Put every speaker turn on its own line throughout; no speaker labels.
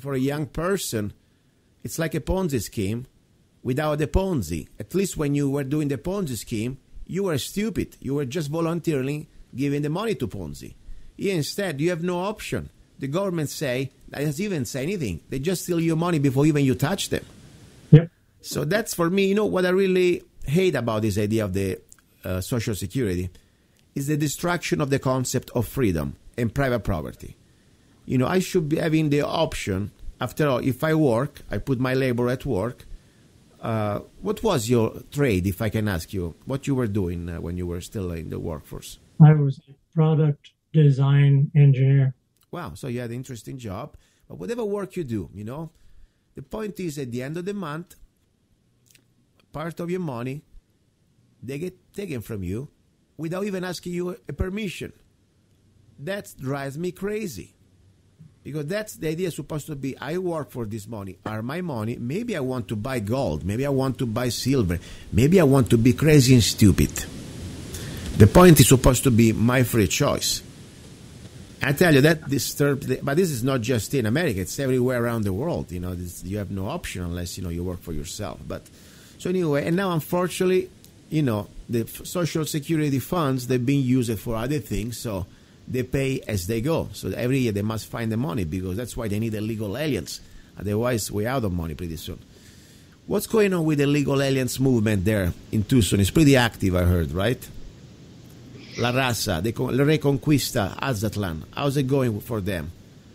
for a young person, it's like a Ponzi scheme without the Ponzi. At least when you were doing the Ponzi scheme, you were stupid. You were just voluntarily giving the money to Ponzi. Here instead, you have no option. The government doesn't even say anything. They just steal your money before even you touch them.
Yep.
So that's, for me, what I really hate about this idea of the Social Security is the destruction of the concept of freedom and private property. I should be having the option. After all, if I work, I put my labor at work. What was your trade, if I can ask you? What you were doing when you were still in the workforce?
I was a product design engineer.
Wow, so you had an interesting job. But whatever work you do, the point is at the end of the month, part of your money, they get taken from you without even asking you a permission. That drives me crazy. Because that's the idea supposed to be, I work for this money, are my money. Maybe I want to buy gold. Maybe I want to buy silver. Maybe I want to be crazy and stupid. The point is supposed to be my free choice. I tell you, that disturbs, but this is not just in America. It's everywhere around the world. You have no option unless, you work for yourself. But so anyway, and now unfortunately, the Social Security funds, they've been used for other things. So they pay as they go. So every year they must find the money because that's why they need illegal aliens. Otherwise, we're out of money pretty soon. What's going on with the illegal aliens movement there in Tucson? It's pretty active, I heard, right? La Raza, La Reconquista, Azatlan. How's it going for them?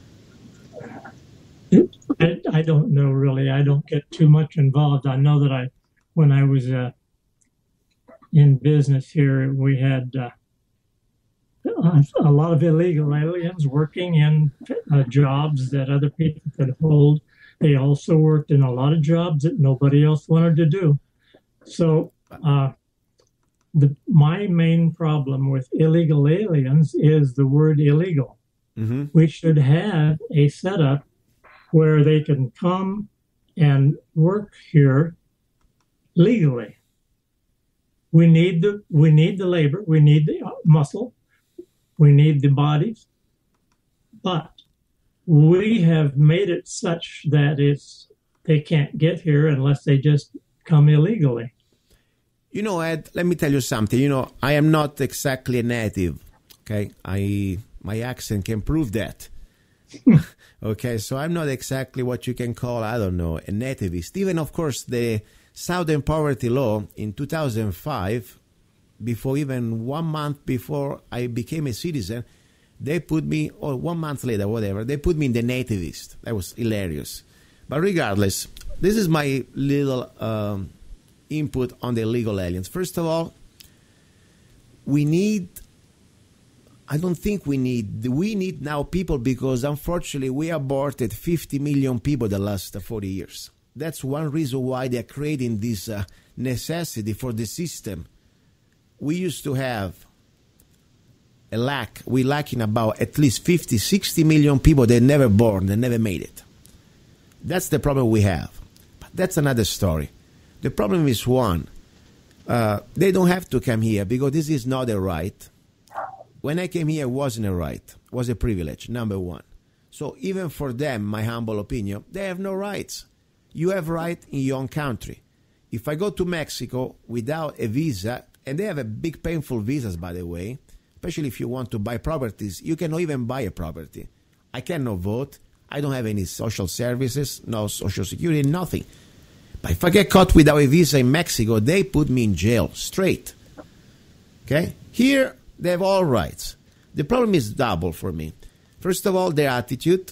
I don't know, really. I don't get too much involved. I know that when I was in business here, we had a lot of illegal aliens working in jobs that other people could hold. They also worked in a lot of jobs that nobody else wanted to do. So my main problem with illegal aliens is the word illegal.
Mm-hmm.
We should have a setup where they can come and work here legally. We need the labor, we need the muscle, we need the bodies, but we have made it such that they can't get here unless they just come illegally.
Ed, let me tell you something. I am not exactly a native, okay? My accent can prove that. Okay, so I'm not exactly what you can call, I don't know, a nativist. Even, of course, the Southern Poverty Law in 2005, even 1 month before I became a citizen, they put me, or 1 month later, whatever, they put me in the nativist. That was hilarious. But regardless, this is my little input on the illegal aliens. First of all, we need now people because unfortunately we aborted 50 million people the last 40 years. That's one reason why they're creating this necessity for the system. We used to have we're lacking about at least 50, 60 million people that never born, they never made it. That's the problem we have. But that's another story. The problem is one, they don't have to come here because this is not a right. When I came here, it wasn't a right. It was a privilege, number one. So even for them, my humble opinion, they have no rights. You have right in your own country. If I go to Mexico without a visa, and they have a big painful visas, by the way, especially if you want to buy properties, you cannot even buy a property. I cannot vote. I don't have any social services, no social security, nothing. But if I get caught without a visa in Mexico, they put me in jail, straight. Okay? Here, they have all rights. The problem is double for me. First of all, their attitude.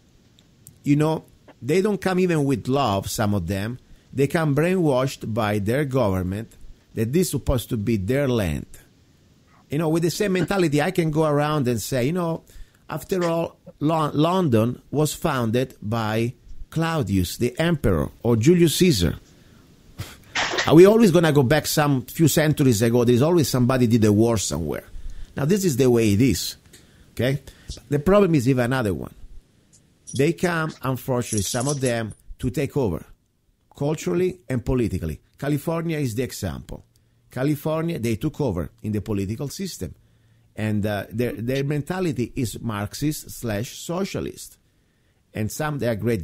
They don't come even with love, some of them. They come brainwashed by their government that this is supposed to be their land. With the same mentality, I can go around and say, after all, London was founded by Claudius, the emperor, or Julius Caesar. Are we always going to go back some few centuries ago? There's always somebody did a war somewhere. Now, this is the way it is, okay? The problem is even another one. They come, unfortunately, some of them, to take over, culturally and politically. California is the example. California, they took over in the political system. And their mentality is Marxist/socialist. And some, they are great